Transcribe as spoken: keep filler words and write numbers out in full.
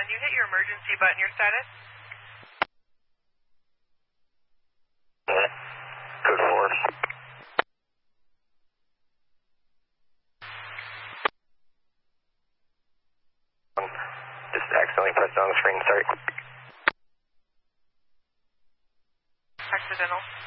one, you hit your emergency button. Your status? Code four. Just accidentally pressed on the screen, sorry. Accidental.